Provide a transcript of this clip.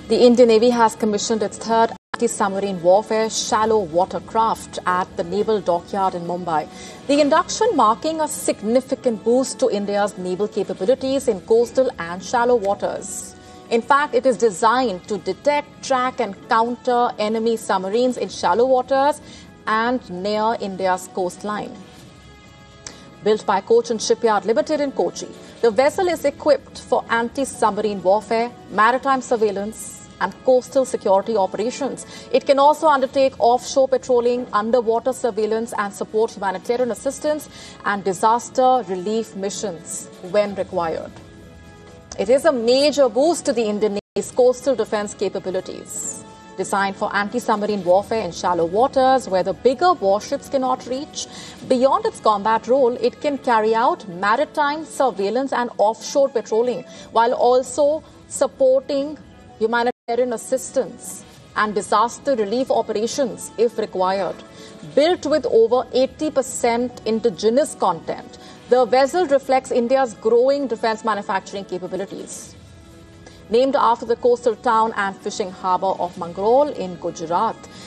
The Indian Navy has commissioned its third anti-submarine warfare shallow watercraft at the Naval Dockyard in Mumbai. The induction marking a significant boost to India's naval capabilities in coastal and shallow waters. In fact, it is designed to detect, track and counter enemy submarines in shallow waters and near India's coastline. Built by Cochin Shipyard Limited in Kochi, the vessel is equipped for anti-submarine warfare, maritime surveillance and coastal security operations. It can also undertake offshore patrolling, underwater surveillance and support humanitarian assistance and disaster relief missions when required. It is a major boost to the Indian Navy's coastal defense capabilities. Designed for anti-submarine warfare in shallow waters where the bigger warships cannot reach, beyond its combat role, it can carry out maritime surveillance and offshore patrolling while also supporting humanitarian assistance and disaster relief operations if required. Built with over 80% indigenous content, the vessel reflects India's growing defense manufacturing capabilities. Named after the coastal town and fishing harbour of Mangrol in Gujarat,